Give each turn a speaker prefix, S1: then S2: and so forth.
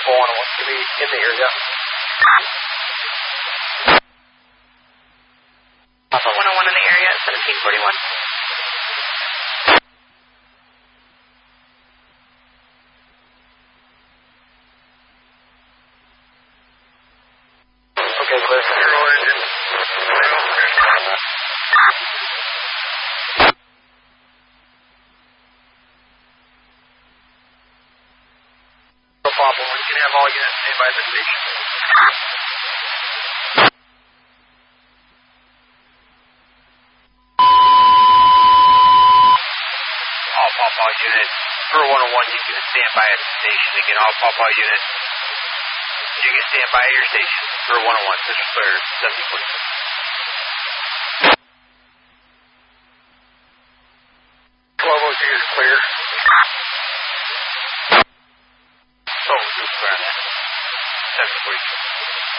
S1: Papa 101 to be in the area.
S2: Papa 101 in the area at 1741.
S1: Okay, clear.
S3: Zero engine.
S1: Papa, we can have all units stay by the station.
S3: All Papa units. For 101, you can stand by at the station. Again, all Papa units. You can stand by at your station. For 101, Central Clear, 7040.
S1: 1202 is clear.
S3: Oh, 2 square. 740.